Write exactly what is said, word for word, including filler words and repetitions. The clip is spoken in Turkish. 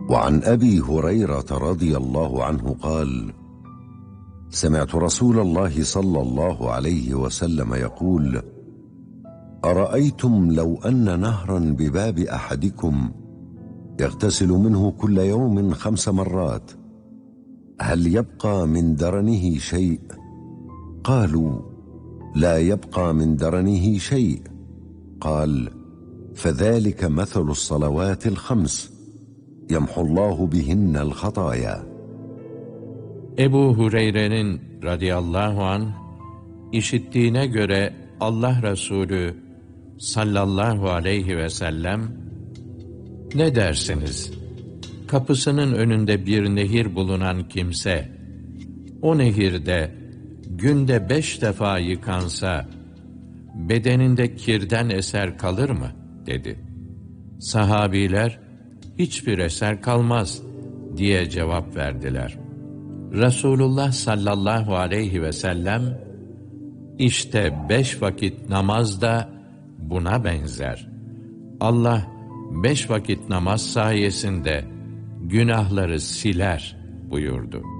وعن أبي هريرة رضي الله عنه قال: سمعت رسول الله صلى الله عليه وسلم يقول: أرأيتم لو أن نهرا بباب أحدكم يغتسل منه كل يوم خمس مرات هل يبقى من درنه شيء؟ قالوا: لا يبقى من درنه شيء. قال: فذلك مثل الصلوات الخمس يمحو الله بهن الخطايا. Ebu Hureyre'nin radıyallahu anh işittiğine göre Allah Resulü sallallahu aleyhi ve sellem, ne dersiniz? Kapısının önünde bir nehir bulunan kimse, o nehirde günde beş defa yıkansa, bedeninde kirden eser kalır mı? Dedi. Sahabiler, hiçbir eser kalmaz diye cevap verdiler. Resulullah sallallahu aleyhi ve sellem, işte beş vakit namaz da buna benzer. Allah beş vakit namaz sayesinde günahları siler buyurdu.